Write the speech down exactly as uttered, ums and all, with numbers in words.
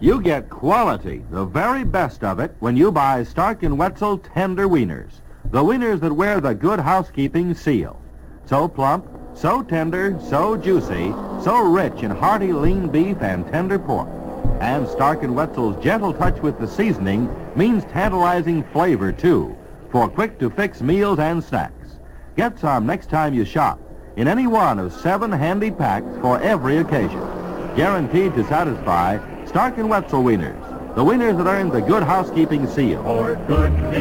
You get quality, the very best of it, when you buy Stark and Wetzel tender wieners. The wieners that wear the Good Housekeeping seal. So plump, so tender, so juicy, so rich in hearty lean beef and tender pork. And Stark and Wetzel's gentle touch with the seasoning means tantalizing flavor, too, for quick-to-fix meals and snacks. Get some next time you shop in any one of seven handy packs for every occasion. Guaranteed to satisfy Stark and Wetzel wieners, the wieners that earn the Good Housekeeping seal. For good